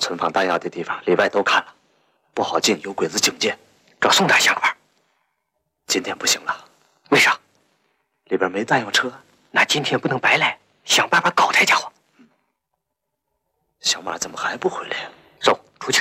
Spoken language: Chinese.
存放弹药的地方里外都看了，不好进，有鬼子警戒。 找宋大想法。 今天不行了， 为啥？ 里边没弹药车。 那今天不能白来，想办法搞他家伙。 小马怎么还不回来呀？